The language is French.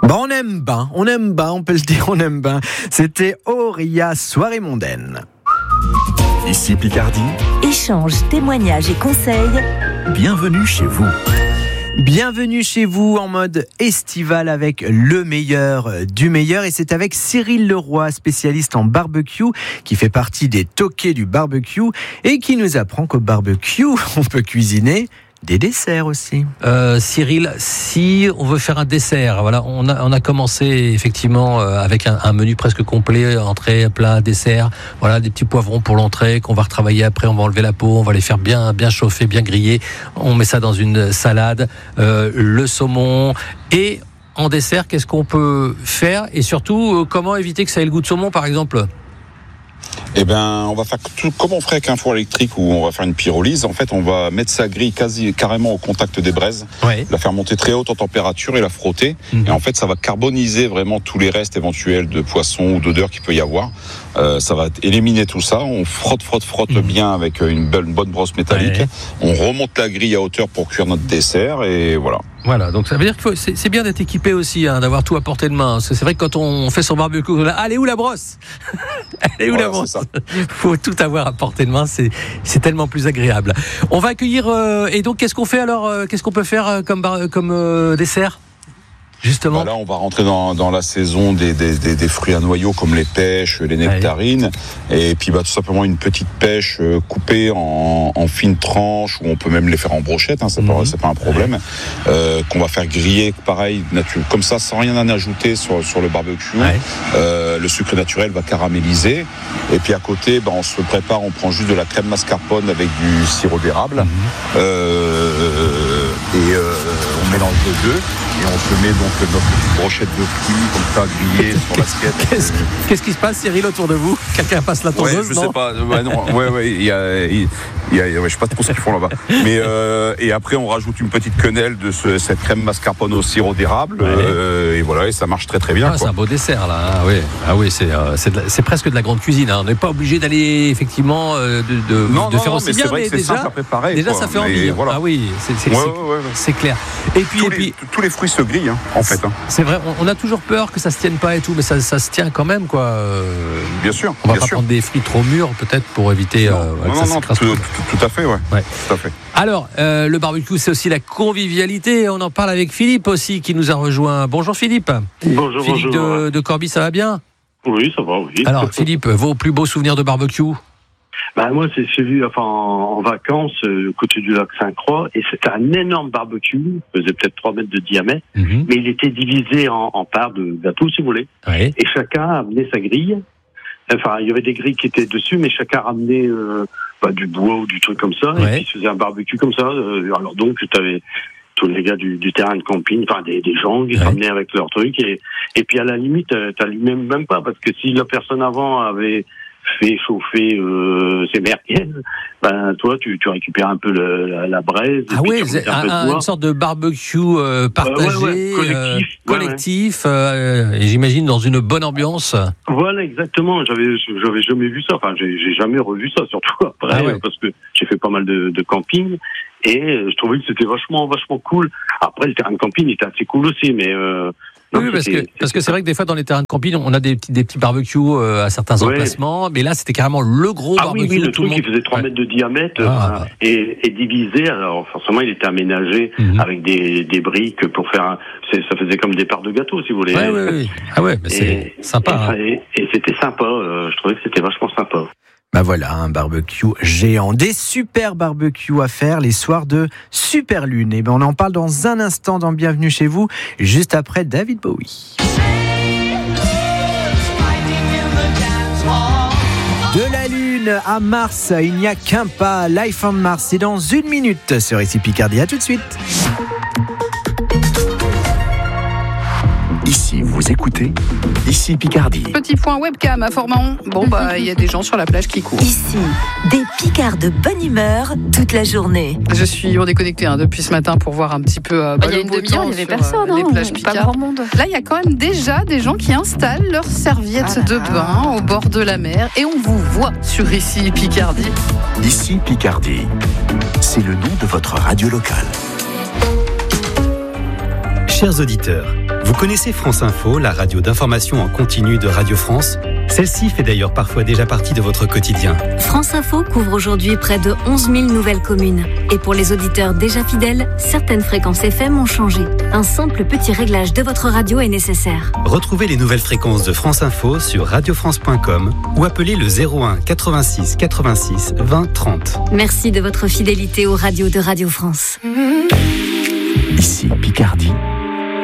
On aime bien, on peut le dire, on aime bien. C'était Auria, soirée mondaine. Ici Picardie. Échange, témoignages et conseils. Bienvenue chez vous. Bienvenue chez vous en mode estival avec le meilleur du meilleur. Et c'est avec Cyril Leroy, spécialiste en barbecue, qui fait partie des toqués du barbecue et qui nous apprend qu'au barbecue, on peut cuisiner des desserts aussi. Cyril, si on veut faire un dessert, voilà, on a commencé effectivement avec un menu presque complet, entrée, plat, dessert. Voilà, des petits poivrons pour l'entrée qu'on va retravailler après. On va enlever la peau, on va les faire bien chauffer, bien griller. On met ça dans une salade, le saumon et en dessert, qu'est-ce qu'on peut faire et surtout comment éviter que ça ait le goût de saumon, par exemple? Eh ben, on va faire tout comme on ferait avec un four électrique où on va faire une pyrolyse. En fait, on va mettre sa grille carrément au contact des braises, la faire monter très haute en température et la frotter. Et en fait, ça va carboniser vraiment tous les restes éventuels de poisson ou d'odeur qu'il peut y avoir. Ça va éliminer tout ça. On frotte bien avec une bonne brosse métallique. On remonte la grille à hauteur pour cuire notre dessert et voilà. Voilà, donc ça veut dire que c'est bien d'être équipé aussi, d'avoir tout à portée de main. Parce que c'est vrai que quand on fait son barbecue, elle est où la brosse? Elle est où la brosse? Faut tout avoir à portée de main, c'est tellement plus agréable. On va accueillir et donc qu'est-ce qu'on fait alors? Qu'est-ce qu'on peut faire comme dessert? Justement. Là, on va rentrer dans la saison des fruits à noyaux comme les pêches, les nectarines, et puis tout simplement une petite pêche coupée en fines tranches, ou on peut même les faire en brochettes, c'est pas un problème, qu'on va faire griller, pareil, comme ça, sans rien en ajouter sur le barbecue. Le sucre naturel va caraméliser, et puis à côté, on se prépare, on prend juste de la crème mascarpone avec du sirop d'érable, et on mélange les deux. Et on se met donc notre petite brochette de fruits comme ça grillée sur l'assiette. Qu'est-ce qui se passe, Cyril, autour de vous? Quelqu'un passe la tondeuse? Je sais pas. Il y a, je sais pas trop ce qu'ils font là-bas. Mais et après on rajoute une petite quenelle de cette crème mascarpone au sirop d'érable. Et voilà, et ça marche très très bien. C'est un beau dessert là. C'est presque de la grande cuisine. On n'est pas obligé d'aller effectivement de faire aussi bien, mais c'est simple à préparer. Déjà, ça fait envie. Voilà. Ah oui, c'est clair. Et puis tous les fruits se grillent en fait. C'est vrai, on a toujours peur que ça se tienne pas et tout, mais ça se tient quand même quoi. Bien sûr. On va pas prendre des fruits trop mûrs peut-être pour éviter que ça s'écrase. Tout à fait, tout à fait. Alors, le barbecue, c'est aussi la convivialité. On en parle avec Philippe aussi, qui nous a rejoint. Bonjour Philippe. Bonjour. Philippe de Corbie, ça va bien? Oui, ça va, oui. Alors Philippe, vos plus beaux souvenirs de barbecue? Moi, j'ai vu en vacances côté du lac Sainte-Croix, et c'était un énorme barbecue, il faisait peut-être 3 mètres de diamètre, mais il était divisé en parts de gâteaux, si vous voulez. Et chacun amenait sa grille. Enfin, il y avait des grilles qui étaient dessus, mais chacun ramenait du bois ou du truc comme ça, et puis il se faisait un barbecue comme ça. Alors donc, tu avais tous les gars du terrain de camping, enfin des gens qui ramenaient avec leur truc, et puis à la limite, t'allumais même pas, parce que si la personne avant avait fait chauffer ses merguez, toi tu récupères un peu la braise. Une sorte de barbecue partagé, collectif, et j'imagine dans une bonne ambiance. Voilà, exactement. J'avais jamais vu ça. Enfin, j'ai jamais revu ça, surtout après, parce que j'ai fait pas mal de camping, et je trouvais que c'était vachement cool. Après, le terrain de camping était assez cool aussi, mais parce que c'est vrai que des fois dans les terrains de camping on a des petits barbecues à certains emplacements, mais là c'était carrément le gros barbecue. Le truc qui faisait 3 mètres de diamètre et divisé. Alors forcément il était aménagé avec des briques pour faire. Ça faisait comme des parts de gâteau, si vous voulez. C'est sympa. Et c'était sympa. Je trouvais que c'était vachement sympa. Voilà, un barbecue géant, des super barbecues à faire les soirs de super lune. Et on en parle dans un instant dans Bienvenue chez vous, juste après David Bowie. De la Lune à Mars, il n'y a qu'un pas. Life on Mars, c'est dans 1 minute sur Ici Picardie. À tout de suite. Ici, vous écoutez Ici Picardie. Petit point webcam à Fort-Mahon. Il y a des gens sur la plage qui courent. Ici, des Picards de bonne humeur toute la journée. Je suis déconnecté depuis ce matin pour voir un petit peu il y a une demi-heure, il n'y avait personne. Les plages Picards. Pas grand monde. Là, il y a quand même déjà des gens qui installent leurs serviettes de bain au bord de la mer. Et on vous voit sur Ici Picardie. Ici Picardie, c'est le nom de votre radio locale. Chers auditeurs, Vous connaissez France Info, la radio d'information en continu de Radio France ? Celle-ci fait d'ailleurs parfois déjà partie de votre quotidien. France Info couvre aujourd'hui près de 11 000 nouvelles communes. Et pour les auditeurs déjà fidèles, certaines fréquences FM ont changé. Un simple petit réglage de votre radio est nécessaire. Retrouvez les nouvelles fréquences de France Info sur radiofrance.com ou appelez le 01 86 86 20 30. Merci de votre fidélité aux radios de Radio France. Ici Picardie.